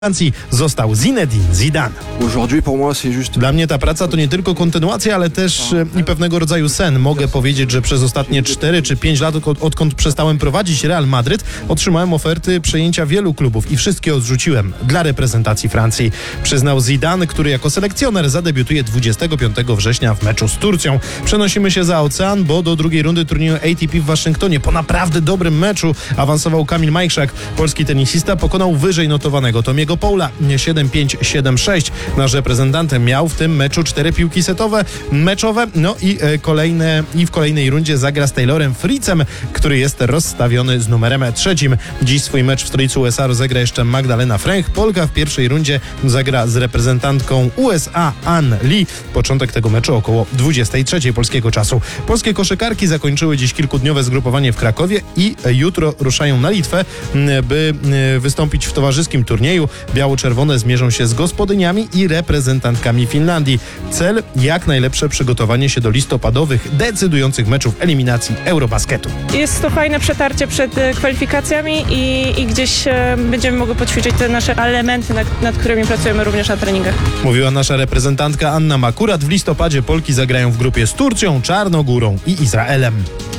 Francji został Zinedine Zidane. Dla mnie ta praca to nie tylko kontynuacja, ale też i pewnego rodzaju sen. Mogę powiedzieć, że przez ostatnie 4 czy 5 lat, odkąd przestałem prowadzić Real Madryt, otrzymałem oferty przejęcia wielu klubów i wszystkie odrzuciłem dla reprezentacji Francji. Przyznał Zidane, który jako selekcjoner zadebiutuje 25 września w meczu z Turcją. Przenosimy się za ocean, bo do drugiej rundy turnieju ATP w Waszyngtonie po naprawdę dobrym meczu awansował Kamil Majchrzak. Polski tenisista pokonał wyżej notowanego Tomiego Paula 7-5, 7-6. Nasz reprezentant miał w tym meczu 4 piłki meczowe, no i w kolejnej rundzie zagra z Taylorem Fritzem, który jest rozstawiony z numerem 3. Dziś swój mecz w stolicy USA rozegra jeszcze Magdalena Fręch. Polka w pierwszej rundzie zagra z reprezentantką USA Ann Lee. Początek tego meczu około 23 polskiego czasu. Polskie koszykarki zakończyły dziś kilkudniowe zgrupowanie w Krakowie i jutro ruszają na Litwę, by wystąpić w towarzyskim turnieju. Biało-czerwone zmierzą się z gospodyniami i reprezentantkami Finlandii. Cel: jak najlepsze przygotowanie się do listopadowych, decydujących meczów eliminacji Eurobasketu. Jest to fajne przetarcie przed kwalifikacjami i gdzieś będziemy mogli poćwiczyć te nasze elementy, nad którymi pracujemy również na treningach. Mówiła nasza reprezentantka Anna Makurat. W listopadzie Polki zagrają w grupie z Turcją, Czarnogórą i Izraelem.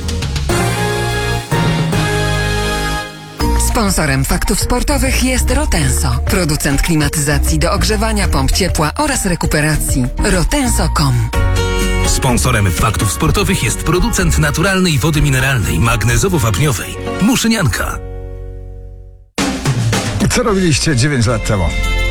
Sponsorem Faktów Sportowych jest Rotenso, producent klimatyzacji do ogrzewania, pomp ciepła oraz rekuperacji. Rotenso.com. Sponsorem Faktów Sportowych jest producent naturalnej wody mineralnej magnezowo-wapniowej Muszynianka. Co robiliście 9 lat temu?